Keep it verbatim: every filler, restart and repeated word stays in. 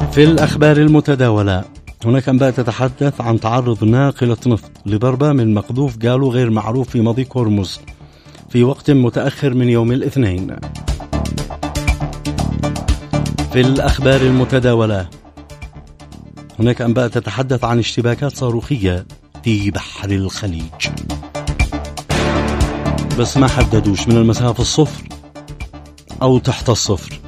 في الأخبار المتداولة، هناك أنباء تتحدث عن تعرض ناقلة نفط لضربة من مقذوف قالوا غير معروف في مضيق هرمز في وقت متأخر من يوم الاثنين. في الأخبار المتداولة، هناك أنباء تتحدث عن اشتباكات صاروخية في بحر الخليج، بس ما حددوش من المسافة الصفر أو تحت الصفر.